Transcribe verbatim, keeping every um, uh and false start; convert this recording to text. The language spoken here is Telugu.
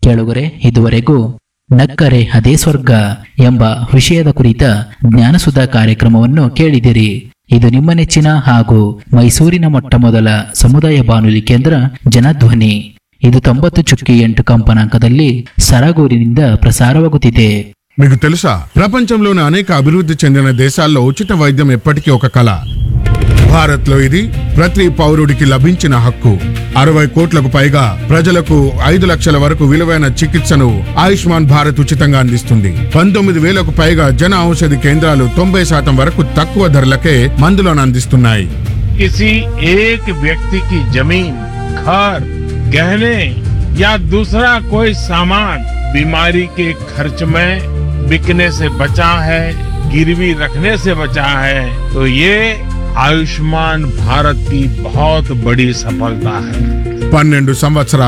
ಕೇಳುಗರೆ, ಇದುವರೆಗೂ ನಕ್ಕರೆ ಅದೇ ಸ್ವರ್ಗ ಎಂಬ ವಿಷಯದ ಕುರಿತ ಜ್ಞಾನಸುಧಾ ಕಾರ್ಯಕ್ರಮವನ್ನು ಕೇಳಿದಿರಿ. ಇದು ನಿಮ್ಮ ನೆಚ್ಚಿನ ಹಾಗೂ ಮೈಸೂರಿನ ಮೊಟ್ಟ ಮೊದಲ ಸಮುದಾಯ ಬಾನುಲಿ ಕೇಂದ್ರ ಜನಧ್ವನಿ. ಇದು ತೊಂಬತ್ತು ಚುಕ್ಕಿ ಎಂಟು ಕಂಪನಾಂಕದಲ್ಲಿ ಸರಗೂರಿನಿಂದ ప్రసారವಾಗುತ್ತಿದೆ. మీకు తెలుసా, ప్రపంచంలోని అనేక అభివృద్ధి చెందిన దేశాల్లో ఉచిత వైద్యం ఎప్పటికీ ఒక కళ. భారత్ లో ఇది ప్రతి పౌరుడికి లభించిన హక్కు. అరవై కోట్లకు పైగా ప్రజలకు ఐదు లక్షల వరకు విలువైన చికిత్సను ఆయుష్మాన్ భారత్ ఉచితంగా అందిస్తుంది. పంతొమ్మిది వేలకు పైగా జన ఔషధి కేంద్రాలు తొంభై శాతం వరకు తక్కువ ధరలకే మందులను అందిస్తున్నాయి. किसी एक व्यक्ति की जमीन, घर, गहने या दूसरा कोई सामान बीमारी के खर्च में बिकने से बचा है, गिरवी रखने से बचा है, तो ये आयुष्मान भारत की बहुत बड़ी सफलता है. పన్నెండు సంవత్సరాల